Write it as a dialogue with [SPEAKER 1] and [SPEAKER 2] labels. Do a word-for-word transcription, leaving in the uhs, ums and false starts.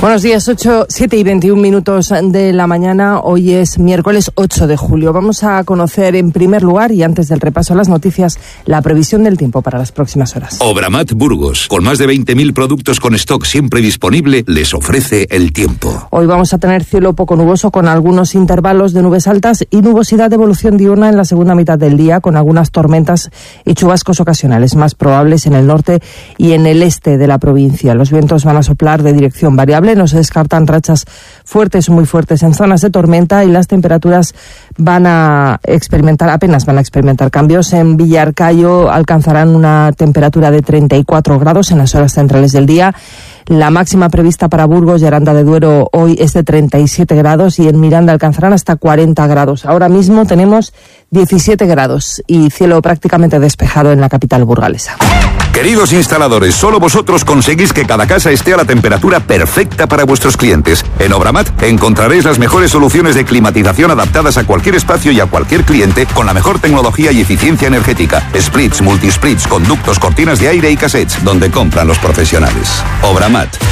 [SPEAKER 1] Buenos días, ocho, siete y veintiún minutos de la mañana. Hoy es miércoles ocho de julio. Vamos a conocer en primer lugar, y antes del repaso a las noticias, la previsión del tiempo para las próximas horas.
[SPEAKER 2] Obramat Burgos, con más de veinte mil productos con stock siempre disponible, les ofrece el tiempo.
[SPEAKER 1] Hoy vamos a tener cielo poco nuboso con algunos intervalos de nubes altas y nubosidad de evolución diurna en la segunda mitad del día, con algunas tormentas y chubascos ocasionales más probables en el norte y en el este de la provincia. Los vientos van a soplar de dirección variable. No se descartan rachas fuertes o muy fuertes en zonas de tormenta, y las temperaturas van a experimentar, apenas van a experimentar cambios. En Villarcayo alcanzarán una temperatura de treinta y cuatro grados en las horas centrales del día. La máxima prevista para Burgos y Aranda de Duero hoy es de treinta y siete grados, y en Miranda alcanzarán hasta cuarenta grados. Ahora mismo tenemos diecisiete grados y cielo prácticamente despejado en la capital burgalesa.
[SPEAKER 2] Queridos instaladores, solo vosotros conseguís que cada casa esté a la temperatura perfecta para vuestros clientes. En Obramat encontraréis las mejores soluciones de climatización adaptadas a cualquier espacio y a cualquier cliente, con la mejor tecnología y eficiencia energética. Splits, multisplits, conductos, cortinas de aire y cassettes, donde compran los profesionales. Obramat,